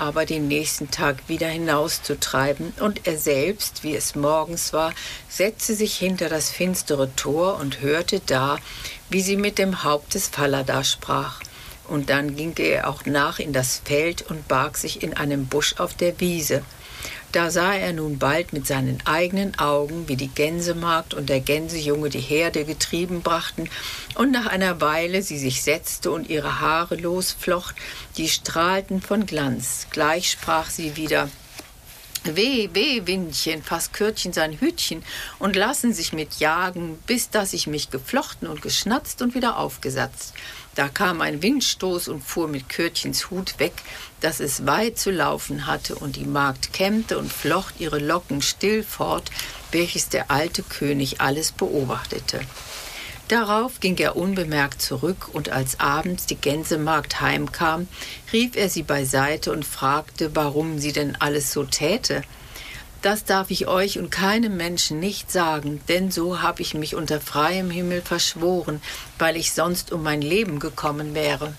aber, den nächsten Tag wieder hinauszutreiben, und er selbst, wie es morgens war, setzte sich hinter das finstere Tor und hörte da, wie sie mit dem Haupt des Falada sprach. Und dann ging er auch nach in das Feld und barg sich in einem Busch auf der Wiese. Da sah er nun bald mit seinen eigenen Augen, wie die Gänsemagd und der Gänsejunge die Herde getrieben brachten, und nach einer Weile sie sich setzte und ihre Haare losflocht, die strahlten von Glanz. Gleich sprach sie wieder: »Weh, weh, Windchen, fass Kürtchen sein Hütchen und lassen sich mit jagen, bis dass ich mich geflochten und geschnatzt und wieder aufgesatzt.« Da kam ein Windstoß und fuhr mit Kürtchens Hut weg, dass es weit zu laufen hatte, und die Magd kämmte und flocht ihre Locken still fort, welches der alte König alles beobachtete. Darauf ging er unbemerkt zurück, und als abends die Gänsemagd heimkam, rief er sie beiseite und fragte, warum sie denn alles so täte. »Das darf ich euch und keinem Menschen nicht sagen, denn so habe ich mich unter freiem Himmel verschworen, weil ich sonst um mein Leben gekommen wäre.«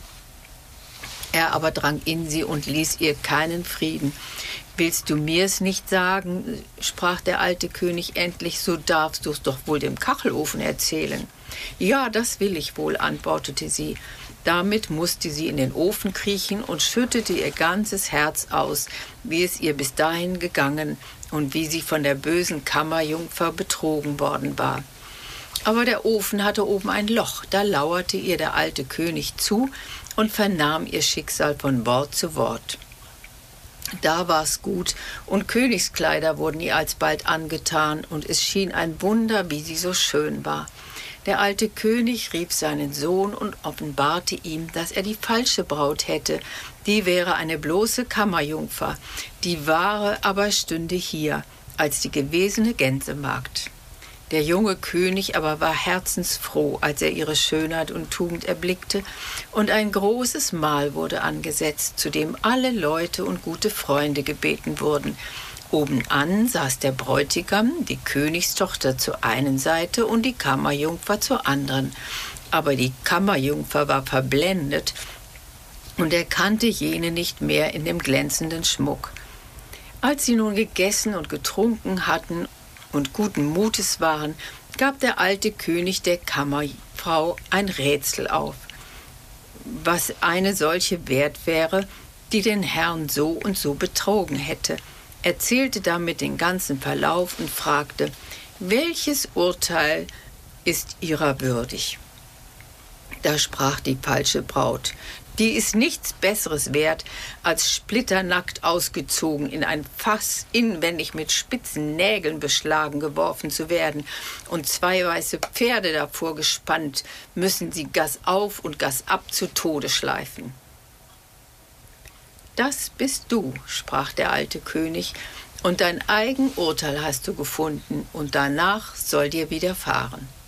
Er aber drang in sie und ließ ihr keinen Frieden. »Willst du mir's nicht sagen?«, sprach der alte König endlich, »so darfst du's doch wohl dem Kachelofen erzählen.« »Ja, das will ich wohl«, antwortete sie. Damit musste sie in den Ofen kriechen und schüttete ihr ganzes Herz aus, wie es ihr bis dahin gegangen und wie sie von der bösen Kammerjungfer betrogen worden war. Aber der Ofen hatte oben ein Loch, da lauerte ihr der alte König zu und vernahm ihr Schicksal von Wort zu Wort. Da war's gut, und Königskleider wurden ihr alsbald angetan, und es schien ein Wunder, wie sie so schön war. Der alte König rief seinen Sohn und offenbarte ihm, dass er die falsche Braut hätte, die wäre eine bloße Kammerjungfer, die wahre aber stünde hier, als die gewesene Gänsemagd. Der junge König aber war herzensfroh, als er ihre Schönheit und Tugend erblickte, und ein großes Mahl wurde angesetzt, zu dem alle Leute und gute Freunde gebeten wurden. Obenan saß der Bräutigam, die Königstochter zur einen Seite und die Kammerjungfer zur anderen. Aber die Kammerjungfer war verblendet und erkannte jene nicht mehr in dem glänzenden Schmuck. Als sie nun gegessen und getrunken hatten und guten Mutes waren, gab der alte König der Kammerfrau ein Rätsel auf, was eine solche wert wäre, die den Herrn so und so betrogen hätte, erzählte damit den ganzen Verlauf und fragte, welches Urteil ist ihrer würdig? Da sprach die falsche Braut, die ist nichts Besseres wert, als splitternackt ausgezogen in ein Fass, inwendig mit spitzen Nägeln beschlagen geworfen zu werden, und 2 weiße Pferde davor gespannt, müssen sie Gass auf und Gass ab zu Tode schleifen. »Das bist du«, sprach der alte König, »und dein eigen Urteil hast du gefunden, und danach soll dir widerfahren.«